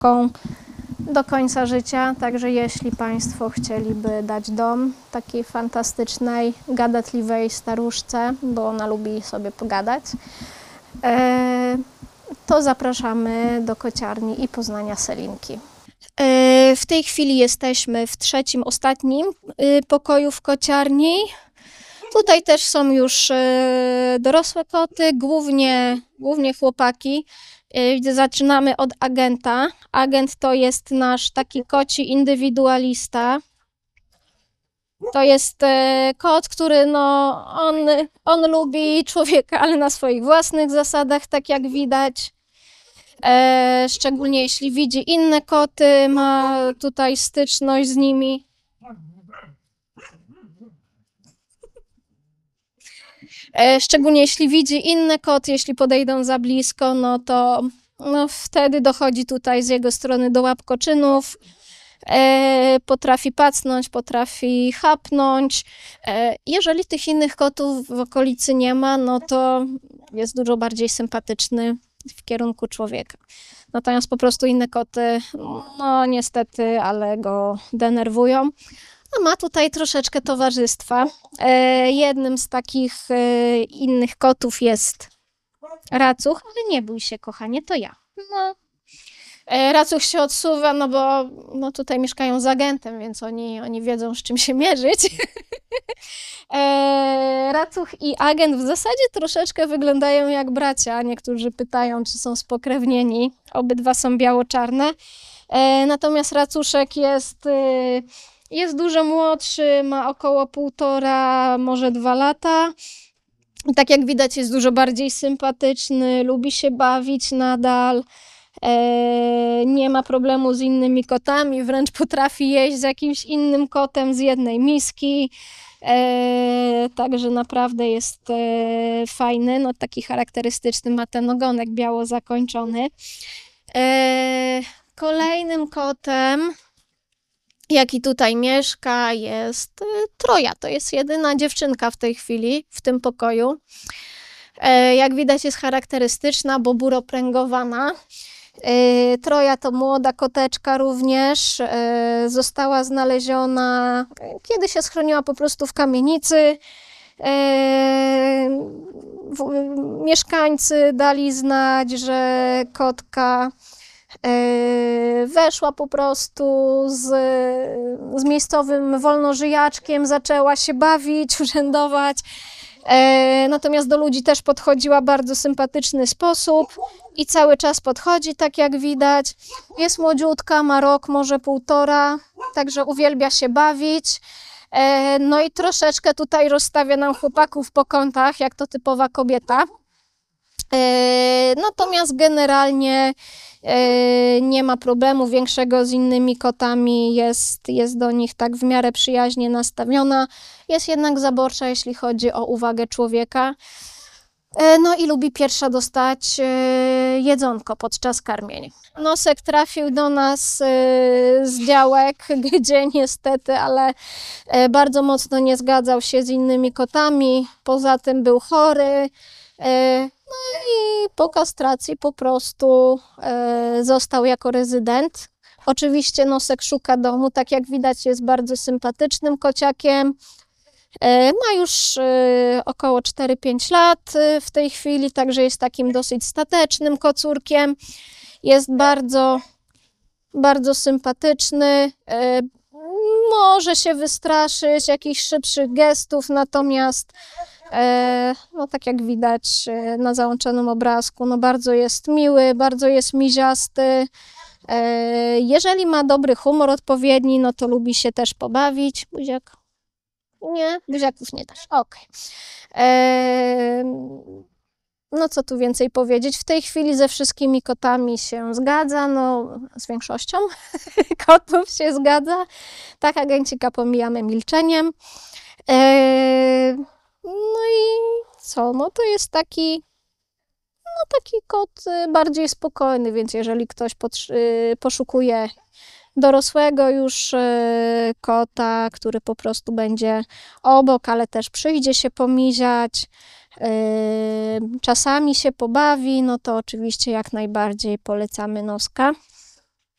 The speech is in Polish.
do końca życia, także jeśli Państwo chcieliby dać dom takiej fantastycznej, gadatliwej staruszce, bo ona lubi sobie pogadać, to zapraszamy do kociarni i Poznania Selinki. W tej chwili jesteśmy w trzecim, ostatnim pokoju w kociarni. Tutaj też są już dorosłe koty, głównie chłopaki. Zaczynamy od Agenta. Agent to jest nasz taki koci indywidualista. To jest kot, który on lubi człowieka, ale na swoich własnych zasadach, tak jak widać. Szczególnie jeśli widzi inne koty, ma tutaj styczność z nimi. Szczególnie jeśli widzi inne koty, jeśli podejdą za blisko, to wtedy dochodzi tutaj z jego strony do łapkoczynów. Potrafi pacnąć, potrafi chapnąć. Jeżeli tych innych kotów w okolicy nie ma, to jest dużo bardziej sympatyczny w kierunku człowieka. Natomiast po prostu inne koty, niestety, ale go denerwują. Ma tutaj troszeczkę towarzystwa. Jednym z takich innych kotów jest Racuch, ale nie bój się, kochanie, to ja. Racuch się odsuwa, bo tutaj mieszkają z Agentem, więc oni wiedzą, z czym się mierzyć. Racuch i Agent w zasadzie troszeczkę wyglądają jak bracia. Niektórzy pytają, czy są spokrewnieni. Obydwa są biało-czarne. Natomiast Racuszek jest dużo młodszy, ma około 1,5, może 2 lata. Tak jak widać, jest dużo bardziej sympatyczny, lubi się bawić nadal. Nie ma problemu z innymi kotami, wręcz potrafi jeść z jakimś innym kotem z jednej miski. Także naprawdę jest fajny, taki charakterystyczny, ma ten ogonek biało zakończony. Kolejnym kotem, jaki tutaj mieszka, jest Troja. To jest jedyna dziewczynka w tej chwili w tym pokoju. Jak widać, jest charakterystyczna, bo buropręgowana. Troja to młoda koteczka również. Została znaleziona, kiedy się schroniła po prostu w kamienicy. Mieszkańcy dali znać, że kotka weszła po prostu z miejscowym wolnożyjaczkiem, zaczęła się bawić, urzędować. Natomiast do ludzi też podchodziła w bardzo sympatyczny sposób i cały czas podchodzi, tak jak widać. Jest młodziutka, ma rok, może 1,5, także uwielbia się bawić. I troszeczkę tutaj rozstawia nam chłopaków po kątach, jak to typowa kobieta. Natomiast generalnie nie ma problemu większego z innymi kotami, jest do nich tak w miarę przyjaźnie nastawiona, jest jednak zaborcza, jeśli chodzi o uwagę człowieka. I lubi pierwsza dostać jedzonko podczas karmienia. Nosek trafił do nas z działek, gdzie niestety, ale bardzo mocno nie zgadzał się z innymi kotami, poza tym był chory. I po kastracji po prostu został jako rezydent. Oczywiście Nosek szuka domu, tak jak widać, jest bardzo sympatycznym kociakiem. Ma już około 4-5 lat w tej chwili, także jest takim dosyć statecznym kocurkiem. Jest bardzo, bardzo sympatyczny. Może się wystraszyć jakichś szybszych gestów, natomiast tak jak widać na załączonym obrazku, bardzo jest miły, bardzo jest miziasty. Jeżeli ma dobry humor odpowiedni, to lubi się też pobawić. Buziak? Nie? Buziaków nie dasz. Okej. Co tu więcej powiedzieć? W tej chwili ze wszystkimi kotami się zgadza, z większością kotów się zgadza. Tak, Agencika pomijamy milczeniem. I co? To jest taki kot bardziej spokojny, więc jeżeli ktoś poszukuje dorosłego już kota, który po prostu będzie obok, ale też przyjdzie się pomiziać, czasami się pobawi, to oczywiście jak najbardziej polecamy Noska.